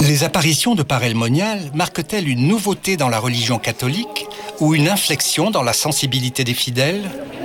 Les apparitions de Père El Monial marquent-elles une nouveauté dans la religion catholique ou une inflexion dans la sensibilité des fidèles ?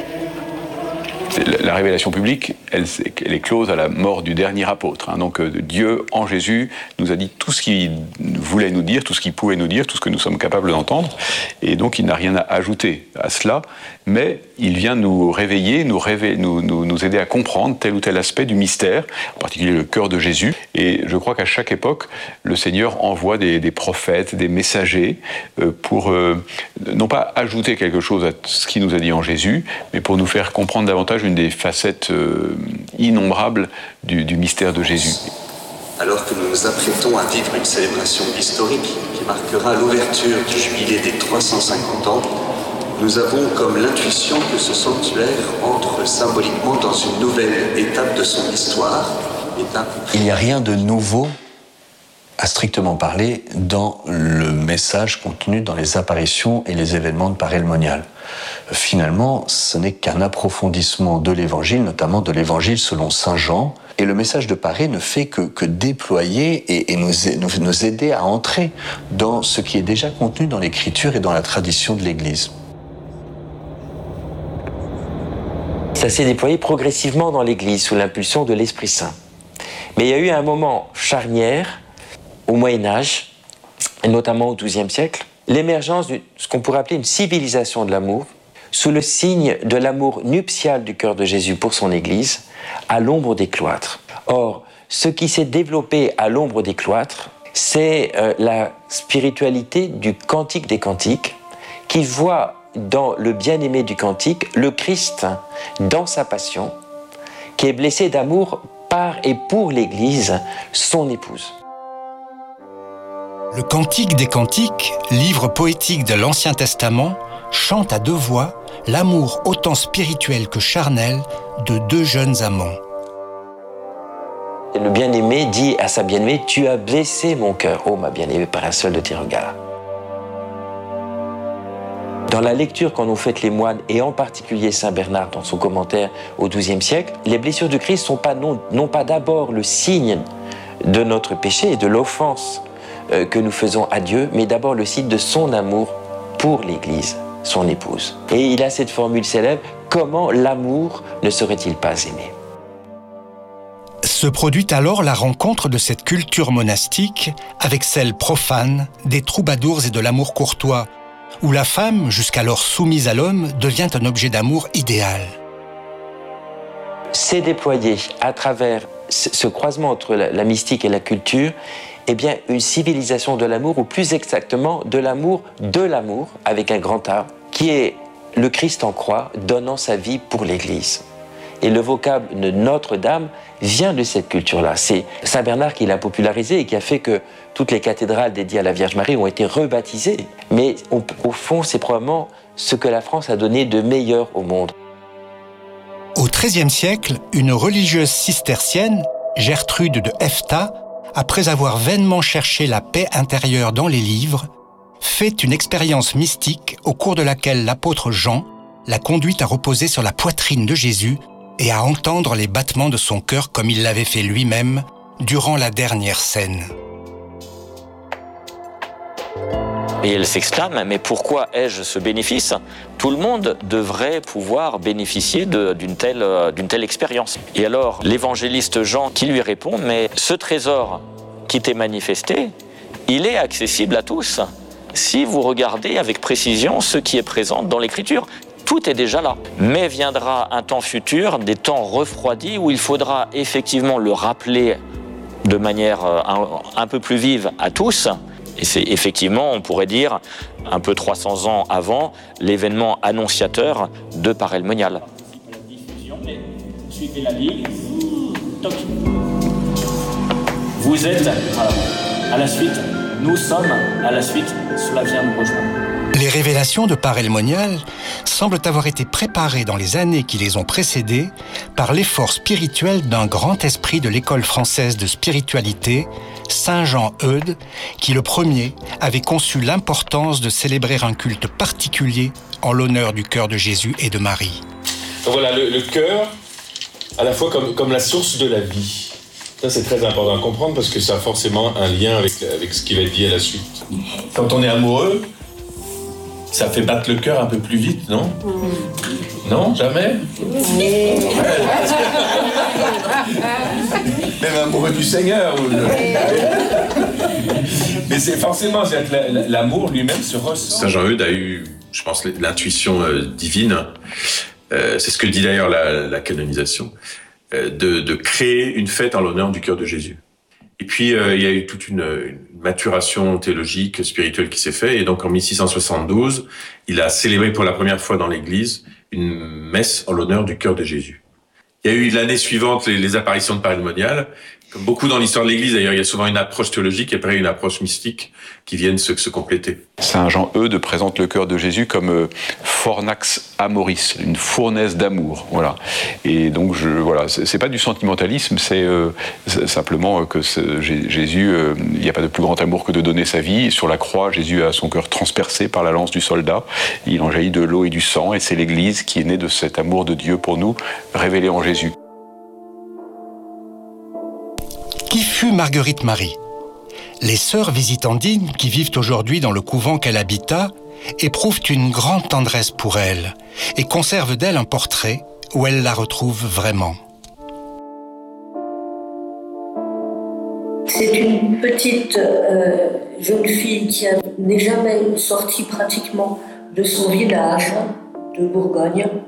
La révélation publique, elle est close à la mort du dernier apôtre. Donc Dieu, en Jésus, nous a dit tout ce qu'il voulait nous dire, tout ce qu'il pouvait nous dire, tout ce que nous sommes capables d'entendre. Et donc il n'a rien à ajouter à cela, mais il vient nous réveiller, nous aider à comprendre tel ou tel aspect du mystère, en particulier le cœur de Jésus. Et je crois qu'à chaque époque, le Seigneur envoie des prophètes, des messagers, pour non pas ajouter quelque chose à ce qu'il nous a dit en Jésus, mais pour nous faire comprendre davantage une des facettes innombrables du mystère de Jésus. Alors que nous nous apprêtons à vivre une célébration historique qui marquera l'ouverture du jubilé des 350 ans, nous avons comme l'intuition que ce sanctuaire entre symboliquement dans une nouvelle étape de son histoire. Il n'y a rien de nouveau, à strictement parler, dans le message contenu dans les apparitions et les événements de Père El Monial. Finalement, ce n'est qu'un approfondissement de l'Évangile, notamment de l'Évangile selon saint Jean. Et le message de Paré ne fait que déployer et nous aider à entrer dans ce qui est déjà contenu dans l'Écriture et dans la tradition de l'Église. Ça s'est déployé progressivement dans l'Église sous l'impulsion de l'Esprit Saint. Mais il y a eu un moment charnière au Moyen-Âge, et notamment au XIIe siècle, l'émergence de ce qu'on pourrait appeler une civilisation de l'amour, sous le signe de l'amour nuptial du cœur de Jésus pour son Église, à l'ombre des cloîtres. Or, ce qui s'est développé à l'ombre des cloîtres, c'est la spiritualité du cantique des cantiques, qui voit dans le bien-aimé du cantique le Christ dans sa passion, qui est blessé d'amour par et pour l'Église, son épouse. Le Cantique des Cantiques, livre poétique de l'Ancien Testament, chante à deux voix l'amour autant spirituel que charnel de deux jeunes amants. Le bien-aimé dit à sa bien-aimée « Tu as blessé mon cœur, ô ma bien-aimée, par un seul de tes regards ». Dans la lecture qu'en ont faite les moines, et en particulier saint Bernard dans son commentaire au XIIe siècle, les blessures du Christ sont non pas d'abord le signe de notre péché et de l'offense que nous faisons à Dieu, mais d'abord le signe de son amour pour l'Église, son épouse. Et il a cette formule célèbre, comment l'amour ne serait-il pas aimé ? Se produit alors la rencontre de cette culture monastique avec celle profane des troubadours et de l'amour courtois, où la femme, jusqu'alors soumise à l'homme, devient un objet d'amour idéal. C'est déployé à travers ce croisement entre la mystique et la culture, eh bien, une civilisation de l'amour, ou plus exactement de l'amour, avec un grand A, qui est le Christ en croix, donnant sa vie pour l'Église. Et le vocable de Notre-Dame vient de cette culture-là. C'est saint Bernard qui l'a popularisé et qui a fait que toutes les cathédrales dédiées à la Vierge Marie ont été rebaptisées. Mais au fond, c'est probablement ce que la France a donné de meilleur au monde. Au XIIIe siècle, une religieuse cistercienne, Gertrude de Efta, après avoir vainement cherché la paix intérieure dans les livres, fait une expérience mystique au cours de laquelle l'apôtre Jean l'a conduite à reposer sur la poitrine de Jésus et à entendre les battements de son cœur comme il l'avait fait lui-même durant la dernière scène. Et elle s'exclame, mais pourquoi ai-je ce bénéfice ? Tout le monde devrait pouvoir bénéficier d'une telle expérience. Et alors, l'évangéliste Jean qui lui répond, mais ce trésor qui t'est manifesté, il est accessible à tous. Si vous regardez avec précision ce qui est présent dans l'Écriture, tout est déjà là. Mais viendra un temps futur, des temps refroidis, où il faudra effectivement le rappeler de manière un peu plus vive à tous. Et c'est effectivement, on pourrait dire, un peu 300 ans avant, l'événement annonciateur de Père El Monial. Suivez la ligne. Vous êtes à la suite, nous sommes à la suite, cela vient nous rejoindre. Les révélations de Père El Monial semblent avoir été préparées dans les années qui les ont précédées par l'effort spirituel d'un grand esprit de l'école française de spiritualité, Saint Jean Eudes, qui le premier avait conçu l'importance de célébrer un culte particulier en l'honneur du cœur de Jésus et de Marie. Donc voilà, le cœur, à la fois comme la source de la vie. Ça, c'est très important à comprendre parce que ça a forcément un lien avec ce qui va être dit à la suite. Quand on est amoureux, ça fait battre le cœur un peu plus vite, non ? Non, jamais ? Même amoureux du Seigneur. Mais c'est forcément, l'amour lui-même se ressent. Saint Jean-Eudes a eu, je pense, l'intuition divine. C'est ce que dit d'ailleurs la canonisation. De créer une fête en l'honneur du cœur de Jésus. Et puis, il y a eu toute une maturation théologique, spirituelle qui s'est faite. Et donc, en 1672, il a célébré pour la première fois dans l'Église une messe en l'honneur du cœur de Jésus. Il y a eu l'année suivante les apparitions de Paray-le-Monial. Comme beaucoup dans l'histoire de l'Église, d'ailleurs, il y a souvent une approche théologique et après une approche mystique qui viennent se compléter. Saint Jean-Eudes présente le cœur de Jésus comme fornax amoris, une fournaise d'amour. Voilà. Et donc, c'est pas du sentimentalisme, c'est simplement que Jésus, il n'y a pas de plus grand amour que de donner sa vie. Sur la croix, Jésus a son cœur transpercé par la lance du soldat. Il en jaillit de l'eau et du sang, et c'est l'Église qui est née de cet amour de Dieu pour nous, révélé en Jésus. Qui fut Marguerite Marie ? Les sœurs visitandines, qui vivent aujourd'hui dans le couvent qu'elle habita, éprouvent une grande tendresse pour elle et conservent d'elle un portrait où elles la retrouvent vraiment. C'est une petite jeune fille qui n'est jamais sortie pratiquement de son village de Bourgogne.